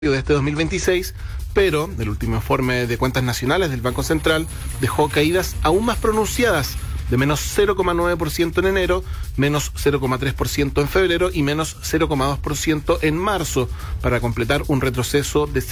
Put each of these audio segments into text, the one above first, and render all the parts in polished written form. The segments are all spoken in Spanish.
de este 2026, pero el último informe de cuentas nacionales del Banco Central dejó caídas aún más pronunciadas, de menos 0,9% en enero, menos 0,3% en febrero y menos 0,2% en marzo, para completar un retroceso de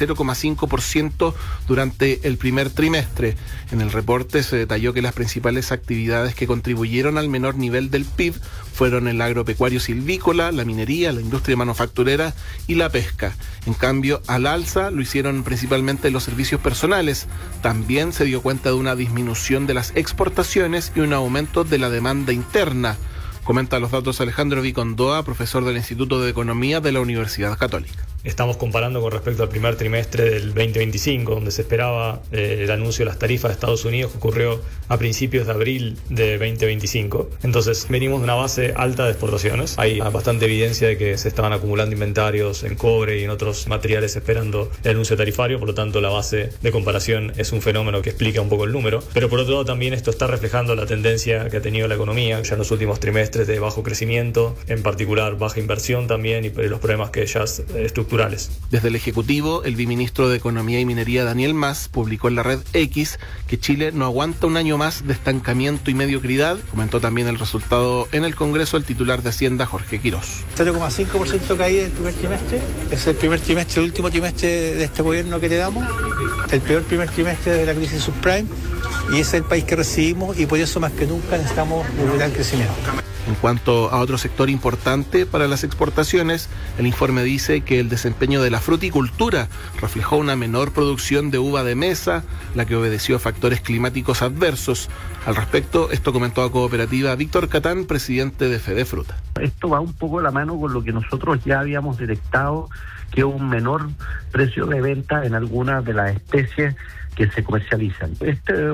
0,5% durante el primer trimestre. En el reporte se detalló que las principales actividades que contribuyeron al menor nivel del PIB fueron el agropecuario silvícola, la minería, la industria manufacturera y la pesca. En cambio, al alza lo hicieron principalmente los servicios personales. También se dio cuenta de una disminución de las exportaciones y un aumento de la demanda interna. Comenta los datos Alejandro Vicondoa, profesor del Instituto de Economía de la Universidad Católica. Estamos comparando con respecto al primer trimestre del 2025, donde se esperaba el anuncio de las tarifas de Estados Unidos, que ocurrió a principios de abril de 2025. Entonces, venimos de una base alta de exportaciones. Hay bastante evidencia de que se estaban acumulando inventarios en cobre y en otros materiales esperando el anuncio tarifario. Por lo tanto, la base de comparación es un fenómeno que explica un poco el número. Pero por otro lado, también esto está reflejando la tendencia que ha tenido la economía ya en los últimos trimestres de bajo crecimiento, en particular baja inversión también, y los problemas que ya estructurales. Desde el Ejecutivo, el viceministro de Economía y Minería, Daniel Mas, publicó en la red X que Chile no aguanta un año más de estancamiento y mediocridad. Comentó también el resultado en el Congreso el titular de Hacienda, Jorge Quirós. 0,5% caída del primer trimestre. Es el primer trimestre, el último trimestre de este gobierno que heredamos. El peor primer trimestre de la crisis subprime. Y es el país que recibimos y por eso más que nunca necesitamos un gran crecimiento. En cuanto a otro sector importante para las exportaciones, el informe dice que el desempeño de la fruticultura reflejó una menor producción de uva de mesa, la que obedeció a factores climáticos adversos. Al respecto, esto comentó a Cooperativa Víctor Catán, presidente de Fedefruta. Esto va un poco de la mano con lo que nosotros ya habíamos detectado, que un menor precio de venta en algunas de las especies que se comercializan. Este es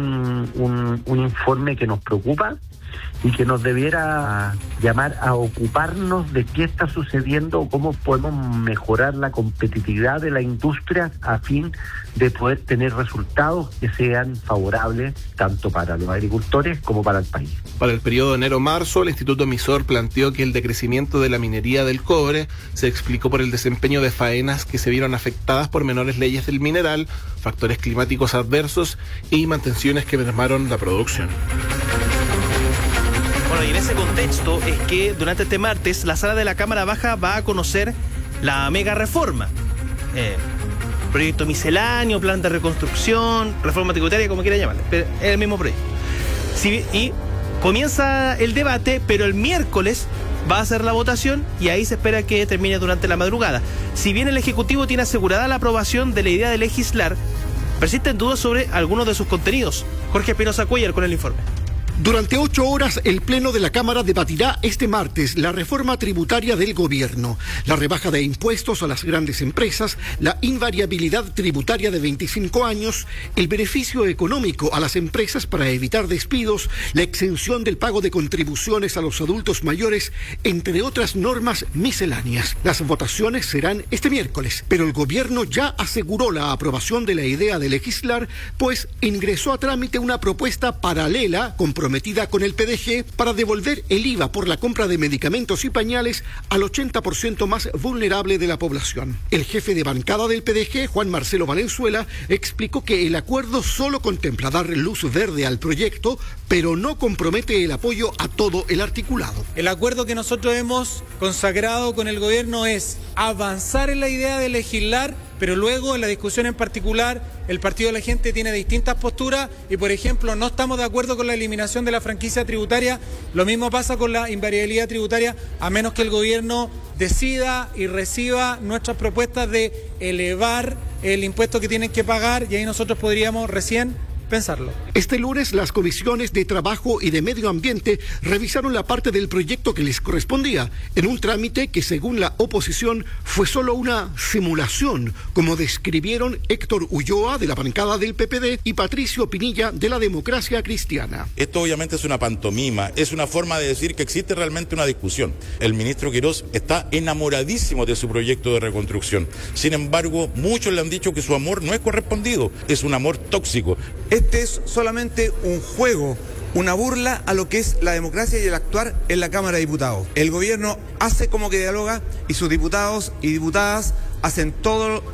un informe que nos preocupa y que nos debiera llamar a ocuparnos de qué está sucediendo o cómo podemos mejorar la competitividad de la industria a fin de poder tener resultados que sean favorables tanto para los agricultores como para el país. Para el periodo de enero-marzo, el Instituto Emisor planteó que el decrecimiento de la minería del cobre se explicó por el desempeño de faenas que se vieron afectadas por menores leyes del mineral, factores climáticos adversos y mantenciones que mermaron la producción. Bueno, y en ese contexto es que durante este martes la Sala de la Cámara Baja va a conocer la mega reforma. Proyecto misceláneo, plan de reconstrucción, reforma tributaria, como quiera llamarle, pero es el mismo proyecto. Y comienza el debate, pero el miércoles va a ser la votación y ahí se espera que termine durante la madrugada. Si bien el Ejecutivo tiene asegurada la aprobación de la idea de legislar, persisten dudas sobre algunos de sus contenidos. Jorge Espinosa Cuellar con el informe. Durante 8 horas, el Pleno de la Cámara debatirá este martes la reforma tributaria del gobierno, la rebaja de impuestos a las grandes empresas, la invariabilidad tributaria de 25 años, el beneficio económico a las empresas para evitar despidos, la exención del pago de contribuciones a los adultos mayores, entre otras normas misceláneas. Las votaciones serán este miércoles, pero el gobierno ya aseguró la aprobación de la idea de legislar, pues ingresó a trámite una propuesta paralela comprometida con el PDG para devolver el IVA por la compra de medicamentos y pañales al 80% más vulnerable de la población. El jefe de bancada del PDG, Juan Marcelo Valenzuela, explicó que el acuerdo solo contempla dar luz verde al proyecto, pero no compromete el apoyo a todo el articulado. El acuerdo que nosotros hemos consagrado con el gobierno es avanzar en la idea de legislar, pero luego en la discusión en particular el Partido de la Gente tiene distintas posturas y, por ejemplo, no estamos de acuerdo con la eliminación de la franquicia tributaria. Lo mismo pasa con la invariabilidad tributaria, a menos que el gobierno decida y reciba nuestras propuestas de elevar el impuesto que tienen que pagar, y ahí nosotros podríamos recién pensarlo. Este lunes las comisiones de Trabajo y de Medio Ambiente revisaron la parte del proyecto que les correspondía, en un trámite que según la oposición fue solo una simulación, como describieron Héctor Ulloa de la bancada del PPD y Patricio Pinilla de la Democracia Cristiana. Esto obviamente es una pantomima, es una forma de decir que existe realmente una discusión. El ministro Quirós está enamoradísimo de su proyecto de reconstrucción. Sin embargo, muchos le han dicho que su amor no es correspondido, es un amor tóxico. Este es solamente un juego, una burla a lo que es la democracia y el actuar en la Cámara de Diputados. El gobierno hace como que dialoga y sus diputados y diputadas hacen todo